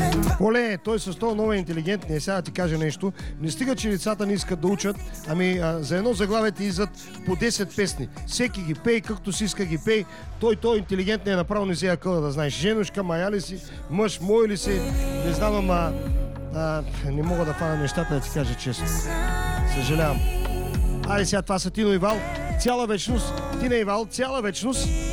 Оле, той с това много интелигентен. Сега да ти кажа нещо. Не стига, че децата не искат да учат, за едно заглавие ти иззад по 10 песни. Всеки ги пей, както си иска ги пей. Той интелигентен е направо не се якъла да знаеш. Женушка, мая ли си, мъж, мой ли си, не знам, не мога да фана нещата, да ти кажа честно. Съжалявам. Айде сега, това са Тино и Вал. Цяла вечност. Тина и Вал, цяла вечност.